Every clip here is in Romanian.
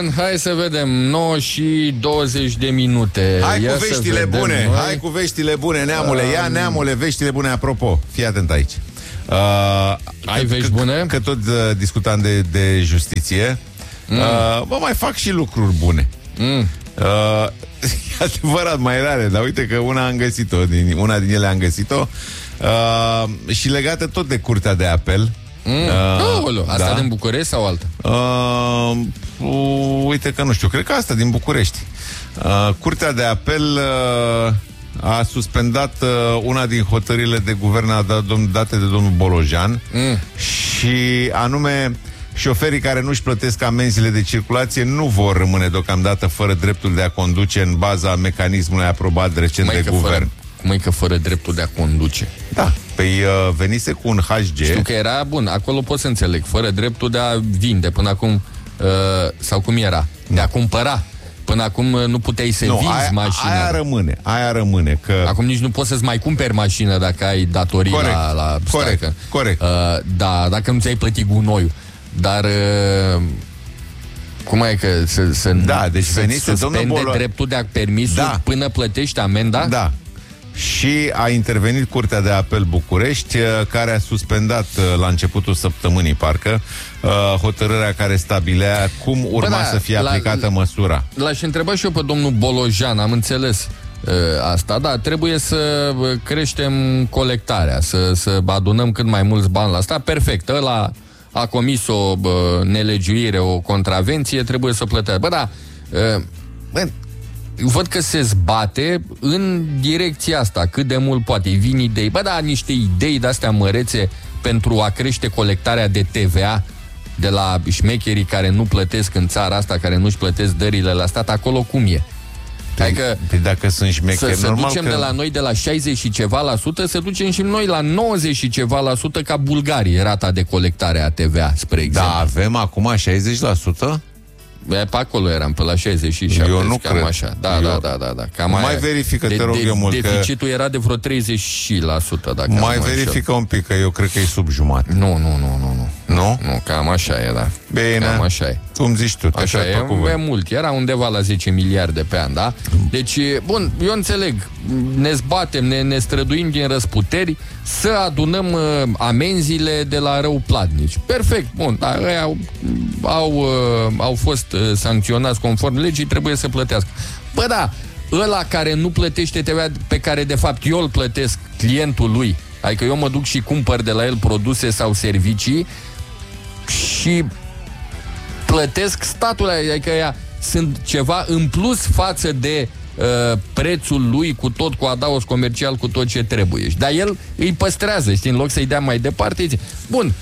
Bun, hai să vedem. 9 și 20 de minute. Hai cu veștile bune. Noi. Hai cu veștile bune, neamule. Ia, neamule, veștile bune. Apropo, fii atent aici. Ai vești bune? Că tot discutam de justiție. Bă, mai fac și lucruri bune. E adevărat, mai rare, dar uite că una din ele am găsit-o. Și legată tot de Curtea de Apel. Asta din București sau alta? Uite că nu știu, cred că asta din București. Curtea de Apel a suspendat una din hotărârile de guvern date de domnul Bolojan și anume șoferii care nu-și plătesc amenziile de circulație nu vor rămâne deocamdată fără dreptul de a conduce în baza mecanismului aprobat recent de guvern. Cum e că fără dreptul de a conduce? Da, păi venise cu un HG. Știu că era bun, acolo pot să înțeleg. Fără dreptul de a vinde până acum, sau cum era, de a cumpăra. Până acum nu puteai să vinzi mașina. Aia rămâne că... Acum nici nu poți să-ți mai cumperi mașină dacă ai datorii la corect. Da, dacă nu ți-ai plătit gunoiul. Dar cum e că deci venise suspende dreptul de a permisul până plătești amenda? Da. Și a intervenit Curtea de Apel București, care a suspendat la începutul săptămânii, parcă, hotărârea care stabilea cum urma să fie aplicată măsura. L-aș întreba și eu pe domnul Bolojan, am înțeles asta, da, trebuie să creștem colectarea, să adunăm cât mai mulți bani la asta, perfect, ăla a comis o nelegiuire, o contravenție, trebuie să plătească. Văd că se zbate în direcția asta, cât de mult poate. Îi vin idei. Niște idei de-astea mărețe pentru a crește colectarea de TVA de la șmecherii care nu plătesc în țara asta, care nu-și plătesc dările la stat, acolo cum e? Dacă sunt șmecheri, să ducem de la noi de la 60 și ceva la sută, să ducem și noi la 90 și ceva la sută ca bulgarii, rata de colectare a TVA, spre exemplu. Da, avem acum 60%? Pe acolo eram, pe la 67. Eu nu cam cred. Așa. Da. Cam mai verifică, te rog eu mult. Deficitul era de vreo 30%. Dacă mai verifică un pic, că eu cred că e sub jumătate. Nu? Nu? Nu, cam așa e, da. Bine. Cam așa e. Cum zici tu? Așa e mult. Era undeva la 10 miliarde pe an, da? Deci, bun, eu înțeleg. Ne zbatem, ne străduim din răsputeri să adunăm amenziile de la răuplatnici. Perfect, bun. Da, ăia au fost sancționați conform legii, trebuie să plătească. Ăla care nu plătește TVA, pe care de fapt eu îl plătesc clientul lui, adică eu mă duc și cumpăr de la el produse sau servicii și plătesc statul, adică ea sunt ceva în plus față de prețul lui, cu adaos comercial, cu tot ce trebuie. Dar el îi păstrează, știi, în loc să-i dea mai departe, zice, bun,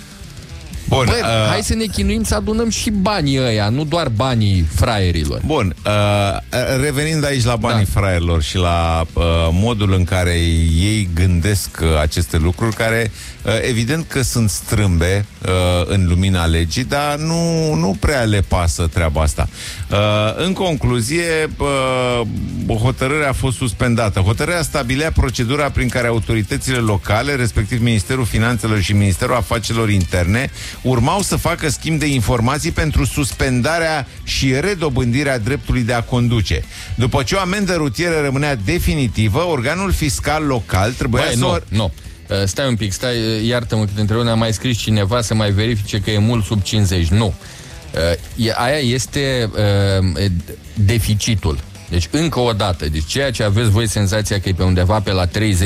hai să ne chinuim să adunăm și banii ăia, nu doar banii fraierilor. Bun, revenind aici la banii fraierilor și la modul în care ei gândesc aceste lucruri, care evident că sunt strâmbe în lumina legii, dar nu prea le pasă treaba asta. În concluzie, hotărârea a fost suspendată. Hotărârea stabilea procedura prin care autoritățile locale, respectiv Ministerul Finanțelor și Ministerul Afacerilor Interne, urmau să facă schimb de informații pentru suspendarea și redobândirea dreptului de a conduce. După ce o amendă rutieră rămânea definitivă, organul fiscal local trebuia Stai un pic, iartă-mă că între ne-a mai scris cineva să mai verifice că e mult sub 50. Nu. Aia este deficitul. Deci, încă o dată, ceea ce aveți voi senzația că e pe undeva pe la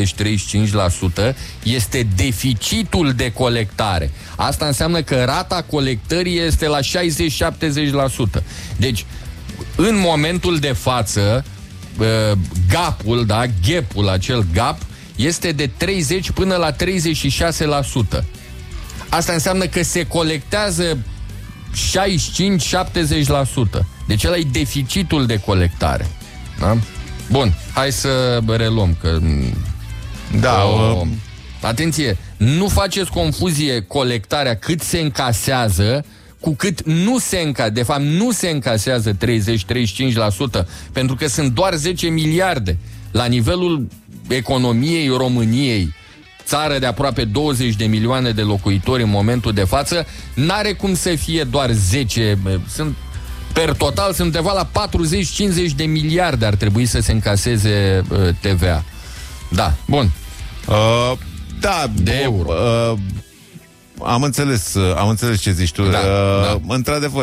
30-35% este deficitul de colectare. Asta înseamnă că rata colectării este la 60-70%. Deci, în momentul de față, gapul, acel gap, este de 30 până la 36%. Asta înseamnă că se colectează 65-70%. Deci ăla e deficitul de colectare. Da? Bun, hai să reluăm că... Atenție, nu faceți confuzie colectarea cât se încasează cu cât nu se încasează. De fapt, nu se încasează 30-35%, pentru că sunt doar 10 miliarde. La nivelul economiei României, țară de aproape 20 de milioane de locuitori în momentul de față, n-are cum să fie doar 10, sunt Per total sunt undeva la 40-50 de miliarde ar trebui să se încaseze TVA. Da, bun. Da, de euro. Am înțeles ce zici tu. Da. Într-adevăr,